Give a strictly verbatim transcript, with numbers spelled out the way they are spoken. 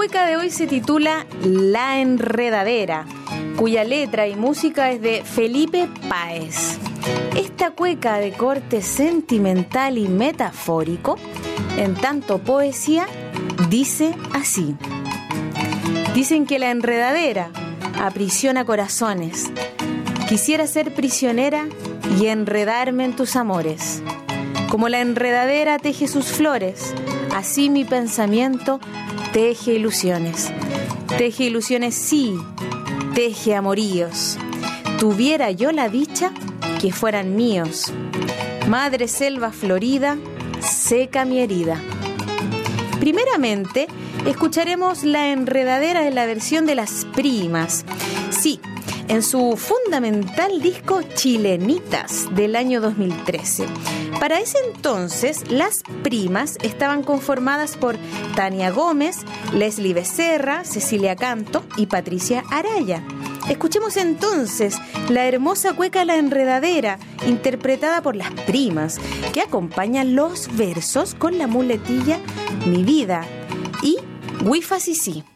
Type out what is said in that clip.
cueca de hoy se titula La Enredadera, cuya letra y música es de Felipe Páez. Esta cueca de corte sentimental y metafórico, en tanto poesía, dice así. Dicen que la enredadera aprisiona corazones. Quisiera ser prisionera y enredarme en tus amores. Como la enredadera teje sus flores, así mi pensamiento teje ilusiones. Teje ilusiones, sí, teje amoríos. Tuviera yo la dicha que fueran míos. Madre selva florida, seca mi herida. Primeramente, escucharemos La Enredadera en la versión de Las Primas. Sí, en su fundamental disco Chilenitas del año dos mil trece. Para ese entonces, Las Primas estaban conformadas por Tania Gómez, Leslie Becerra, Cecilia Canto y Patricia Araya. Escuchemos entonces la hermosa cueca La Enredadera, interpretada por Las Primas, que acompaña los versos con la muletilla Mi Vida y Wifa Sisi.